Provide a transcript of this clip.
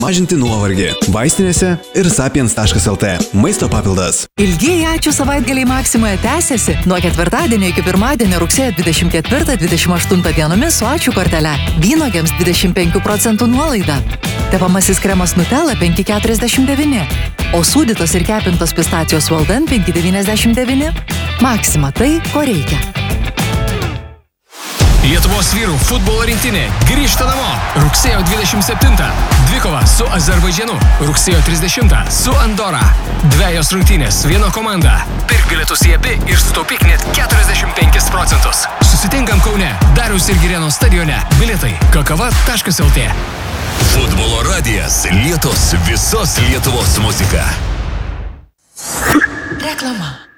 Mažinti nuovargį. Vaistinėse ir sapiens.lt. Maisto papildas. Ilgieji ačiū savaitgaliai Maksimoje tęsiasi. Nuo ketvirtadienio iki pirmadienio rugsėjo 24-28 dienomis su ačiū kortele. Vynuogėms 25% nuolaida. Tepamasis kremas Nutella 5,49. O sūdytos ir kepintos pistacijos Walden 5,99. Maksima tai, ko reikia. Lietuvos vyrų futbolo rinktinė grįžta namo rugsėjo 27. Dvikova su Azerbaidžanu rugsėjo 30. Su Andora. 2 rungtynės, 1 komanda. Pirk bilietus į abi ir sutaupyk net 45%. Susitinkam Kaune, Dariaus ir Girėno stadione. Bilietai kakava.lt. Futbolo radijas Lietos visos Lietuvos muzika. Reklama.